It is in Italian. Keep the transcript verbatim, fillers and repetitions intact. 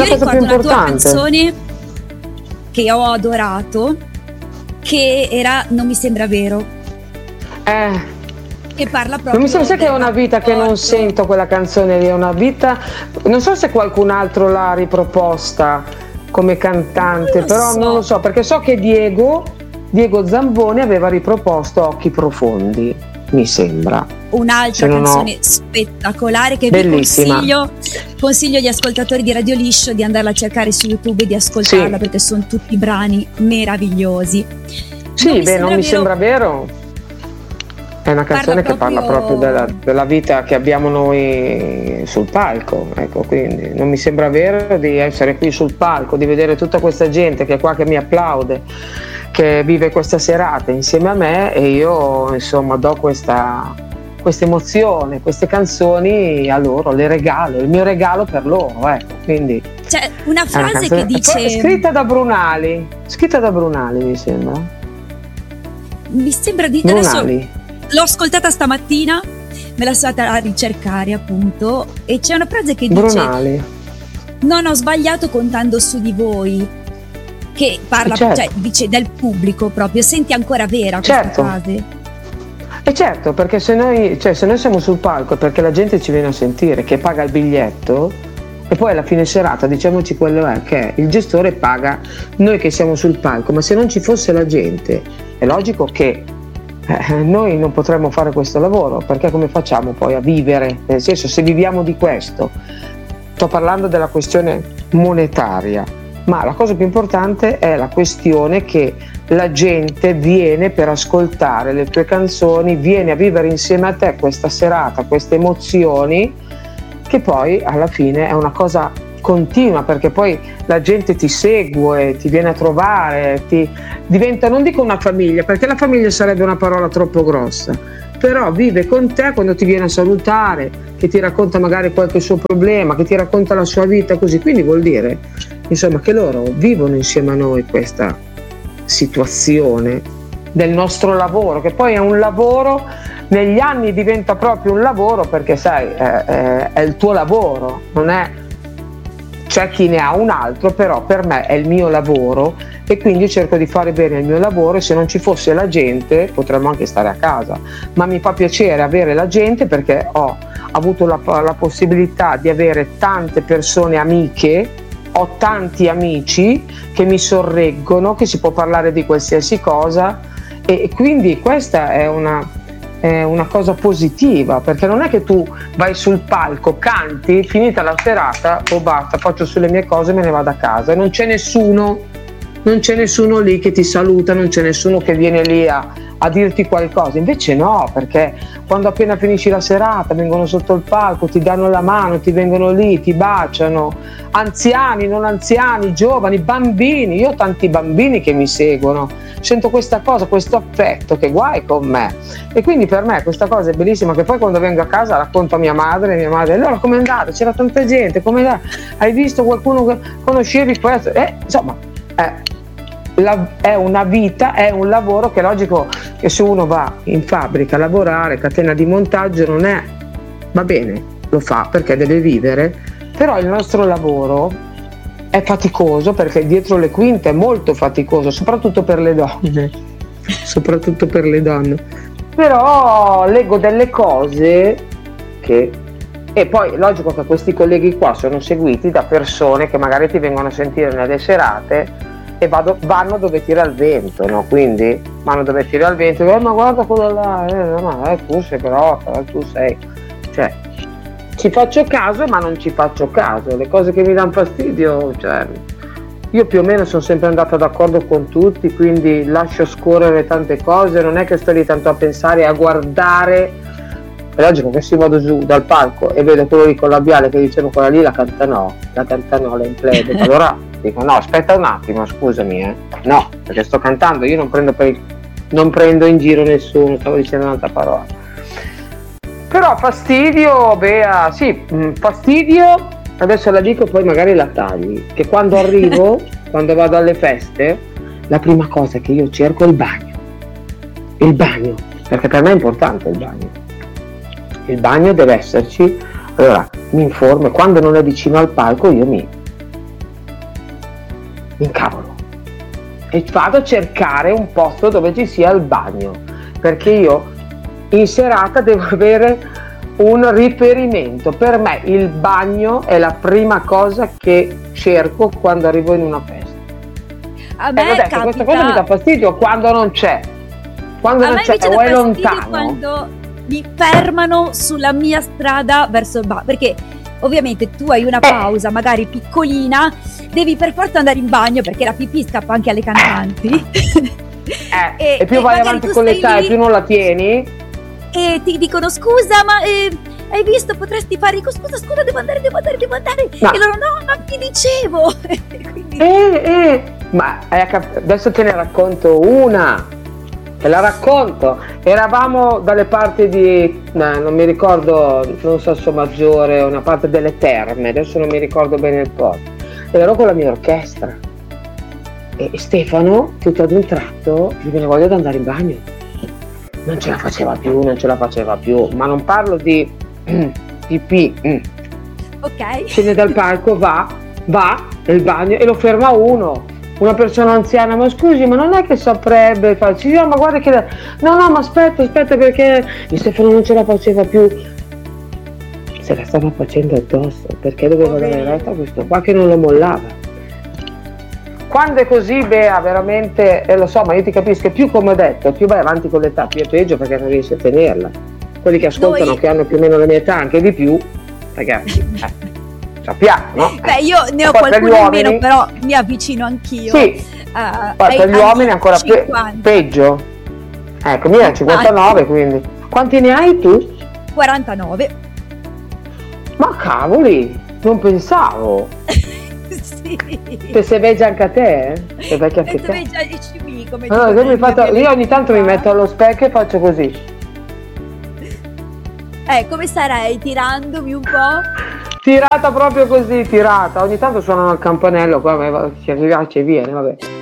cosa più ricordo una tua importante. canzone che ho adorato, che era Non mi sembra vero, Eh, che parla proprio non mi sembra, sai che è del una vita che non rapporto. sento quella canzone lì, è una vita, non so se qualcun altro l'ha riproposta come cantante, Non lo però so. non lo so, perché so che Diego, Diego Zamboni aveva riproposto Occhi profondi, mi sembra. Un'altra Se non ho- canzone spettacolare che Bellissima. vi consiglio, consiglio agli ascoltatori di Radio Liscio di andarla a cercare su YouTube e di ascoltarla, Sì. perché sono tutti brani meravigliosi. Sì, beh, non mi sembra vero. È una canzone Parla che parla proprio- proprio della, della vita che abbiamo noi sul palco, ecco, quindi non mi sembra vero di essere qui sul palco, di vedere tutta questa gente che è qua che mi applaude, che vive questa serata insieme a me, e io insomma do questa, questa emozione, queste canzoni a loro, le regalo, il mio regalo per loro, ecco, quindi C'è una è una frase canzone- che dice, Poi, scritta da Brunali, scritta da Brunali mi sembra. mi sembra di adesso Brunali. l'ho ascoltata stamattina, me la sono andata a ricercare appunto, e c'è una frase che dice Brunali. non ho sbagliato contando su di voi, che parla, Certo. cioè dice del pubblico proprio. Senti ancora vera questa Certo. frase? E certo, perché se noi, cioè, se noi siamo sul palco è perché la gente ci viene a sentire, che paga il biglietto, e poi alla fine serata, diciamoci quello è, che il gestore paga noi che siamo sul palco, ma se non ci fosse la gente è logico che eh, noi non potremmo fare questo lavoro, perché come facciamo poi a vivere? Nel senso, se viviamo di questo, sto parlando della questione monetaria, ma la cosa più importante è la questione che la gente viene per ascoltare le tue canzoni, viene a vivere insieme a te questa serata, queste emozioni, che poi alla fine è una cosa continua, perché poi la gente ti segue, ti viene a trovare, ti diventa, non dico una famiglia, perché la famiglia sarebbe una parola troppo grossa, però vive con te quando ti viene a salutare, che ti racconta magari qualche suo problema, che ti racconta la sua vita, così. Quindi vuol dire insomma che loro vivono insieme a noi questa situazione del nostro lavoro, che poi è un lavoro, negli anni diventa proprio un lavoro, perché sai, è, è, è il tuo lavoro, non è, c'è chi ne ha un altro, però per me è il mio lavoro, e quindi io cerco di fare bene il mio lavoro, e se non ci fosse la gente potremmo anche stare a casa, ma mi fa piacere avere la gente, perché ho avuto la, la possibilità di avere tante persone amiche, ho tanti amici che mi sorreggono, che si può parlare di qualsiasi cosa, e quindi questa è una, è una cosa positiva, perché non è che tu vai sul palco, canti, finita la serata, o basta, faccio sulle mie cose e me ne vado a casa, e non c'è nessuno, non c'è nessuno lì che ti saluta, non c'è nessuno che viene lì a, a dirti qualcosa. Invece no, perché quando appena finisci la serata vengono sotto il palco, ti danno la mano, ti vengono lì, ti baciano, anziani, non anziani, giovani, bambini. Io ho tanti bambini che mi seguono, sento questa cosa, questo affetto, che guai con me, e quindi per me questa cosa è bellissima, che poi quando vengo a casa racconto a mia madre, mia madre, allora com'è andata? C'era tanta gente, come hai visto qualcuno che conoscevi? Poi, eh, insomma, eh, La, è una vita, è un lavoro che è logico che se uno va in fabbrica a lavorare, catena di montaggio, non è, va bene, lo fa perché deve vivere, però il nostro lavoro è faticoso, perché dietro le quinte è molto faticoso, soprattutto per le donne, soprattutto per le donne. Però leggo delle cose che, e poi logico che questi colleghi qua sono seguiti da persone che magari ti vengono a sentire nelle serate e vado, vanno dove tira il vento, no? Quindi vanno dove tira il vento, eh, ma guarda quello là, eh, ma eh, tu sei grossa, eh, tu sei, cioè ci faccio caso ma non ci faccio caso, le cose che mi danno fastidio, cioè io più o meno sono sempre andata d'accordo con tutti, quindi lascio scorrere tante cose, non è che sto lì tanto a pensare, a guardare. È logico che se vado giù dal palco e vedo quello lì con il labiale che diceva quella lì la canta no, la canta no, la in playback, allora dico no, aspetta un attimo, scusami, eh. No, perché sto cantando, io non prendo, per il... non prendo in giro nessuno, stavo dicendo un'altra parola. Però fastidio, Bea, sì, fastidio, adesso la dico poi magari la tagli, che quando arrivo, quando vado alle feste, la prima cosa che io cerco è il bagno, il bagno, perché per me è importante il bagno. Il bagno deve esserci, allora mi informo, quando non è vicino al palco io mi, incavolo e vado a cercare un posto dove ci sia il bagno, perché io in serata devo avere un riferimento. Per me il bagno è la prima cosa che cerco quando arrivo in una festa. A me eh, detto, capita... questa cosa mi dà fastidio quando non c'è, quando a non me c'è o è lontano. Quando mi fermano sulla mia strada verso il bar, perché ovviamente tu hai una pausa magari piccolina, devi per forza andare in bagno perché la pipì scappa anche alle cantanti. Eh, e, e più e vai avanti con l'età e più non la tieni e ti dicono scusa ma eh, hai visto potresti fare, dico scusa scusa devo andare devo andare devo andare no. E loro no ma ti dicevo. Quindi... eh, eh. ma adesso te ne racconto una, te la racconto. Eravamo dalle parti di no, non mi ricordo, non so se Maggiore, una parte delle Terme, adesso non mi ricordo bene il posto, ero con la mia orchestra e Stefano tutto ad un tratto gli viene voglia di andare in bagno, non ce la faceva più non ce la faceva più ma non parlo di pipì, mm. ok, scende dal palco, va va nel bagno e lo ferma uno, una persona anziana, ma scusi ma non è che saprebbe farci, no ma guarda che no no ma aspetta aspetta perché e Stefano non ce la faceva più, se la stava facendo addosso perché doveva oh, dare retta a questo qua che non lo mollava. Quando è così, Bea, veramente, eh, lo so, ma io ti capisco, più come ho detto, più vai avanti con l'età, più è peggio perché non riesci a tenerla. Quelli che ascoltano, Noi... che hanno più o meno la mia età, anche di più, ragazzi, eh, sappiamo, no? Beh, io ne ho qualcuno in meno, però mi avvicino anch'io. Sì, uh, poi per gli uomini è ancora pe- peggio. Ecco, mia è cinquantanove, quindi. Quanti ne hai tu? quarantanove. Ma cavoli, non pensavo. Sì. Che sei vecchia anche a te? Sei vecchia anche te? Come allora, io, mi fatto, io ogni tanto mi metto allo specchio e faccio così. Eh, come sarei? Tirandomi un po'? Tirata proprio così, tirata. Ogni tanto suonano il campanello, qua ci arriva e viene, vabbè.